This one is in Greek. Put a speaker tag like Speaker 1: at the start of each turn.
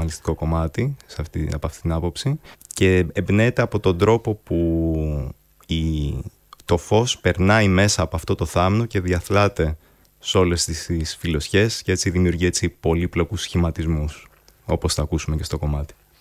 Speaker 1: σουρεαλιστικό κομμάτι από αυτή την άποψη, και εμπνέεται από τον τρόπο που το φως περνάει μέσα από αυτό το θάμνο και διαθλάται σε όλες τις φιλοσιές και έτσι δημιουργεί πολύπλοκους σχηματισμούς, όπως θα ακούσουμε και στο κομμάτι.